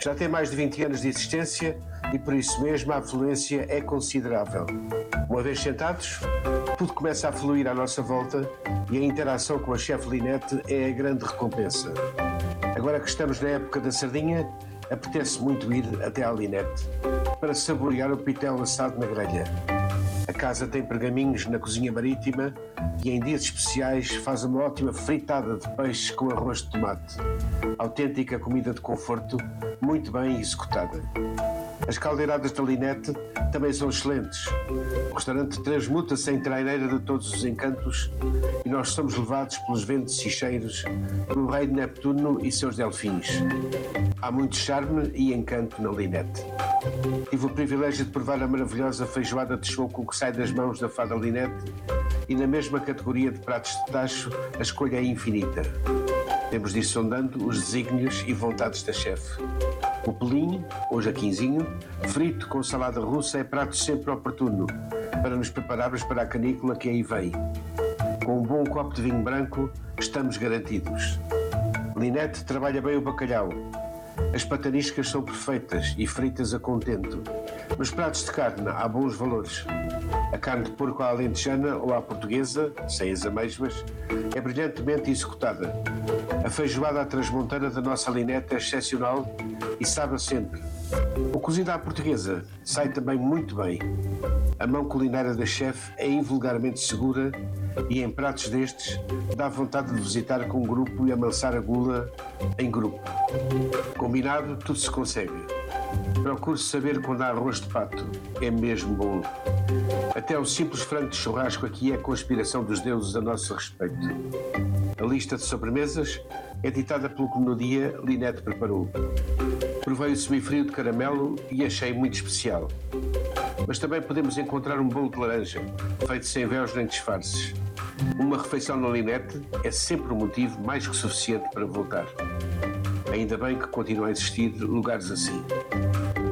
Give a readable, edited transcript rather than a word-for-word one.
Já tem mais de 20 anos de existência e por isso mesmo a afluência é considerável. Uma vez sentados, tudo começa a fluir à nossa volta e a interação com a chefe Linete é a grande recompensa. Agora que estamos na época da sardinha, apetece muito ir até à Linete para saborear o pitel assado na grelha. A casa tem pergaminhos na cozinha marítima e em dias especiais faz uma ótima fritada de peixe com arroz de tomate. Autêntica comida de conforto, muito bem executada. As caldeiradas da Linete também são excelentes. O restaurante transmuta-se em traineira de todos os encantos e nós somos levados pelos ventos e cheiros do rei de Neptuno e seus delfins. Há muito charme e encanto na Linete. Tive o privilégio de provar a maravilhosa feijoada de choco que sai das mãos da fada Linete e na mesma categoria de pratos de tacho a escolha é infinita. Temos de ir sondando os desígnios e vontades da chefe. O pelinho, hoje a quinzinho, frito com salada russa é prato sempre oportuno para nos prepararmos para a canícula que aí vem. Com um bom copo de vinho branco estamos garantidos. Linete trabalha bem o bacalhau. As pataniscas são perfeitas e fritas a contento. Nos pratos de carne há bons valores. A carne de porco à alentejana ou à portuguesa, sem as amêijoas, é brilhantemente executada. A feijoada à transmontana da nossa Linete é excepcional e sabe sempre. O cozido à portuguesa sai também muito bem. A mão culinária da chefe é invulgarmente segura e em pratos destes dá vontade de visitar com um grupo e amansar a gula em grupo. Combinado, tudo se consegue. Procure saber quando há arroz de pato. É mesmo bom. Até o simples frango de churrasco aqui é a conspiração dos deuses a nosso respeito. A lista de sobremesas é ditada pelo que no dia Linete preparou. Provei o semifrio de caramelo e achei muito especial. Mas também podemos encontrar um bolo de laranja, feito sem véus nem disfarces. Uma refeição na Linete é sempre um motivo mais que suficiente para voltar. Ainda bem que continuam a existir lugares assim.